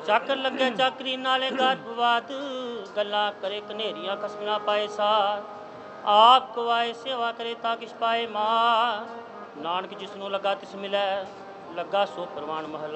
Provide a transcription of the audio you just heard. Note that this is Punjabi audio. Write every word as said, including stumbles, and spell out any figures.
ਚਾਕਰ ਲੱਗਿਆ ਚਾਕਰੀ ਨਾਲੇ ਗਰਭਵਾਦ ਗੱਲਾਂ ਕਰੇ ਕਨੇਰੀਆਂ ਖਸਮਣਾ ਪਾਏ ਸਾਰ ਆਪ ਕਵਾਏ ਸੇਵਾ ਕਰੇ ਤਾਂ ਕਿਛ ਪਾਏ ਮਾਰ ਨਾਨਕ ਜਿਸ ਨੂੰ ਲੱਗਾ ਤਿਸ ਮਿਲੈ ਲੱਗਾ ਸੋ ਪ੍ਰਵਾਨ ਮਹਲਾ।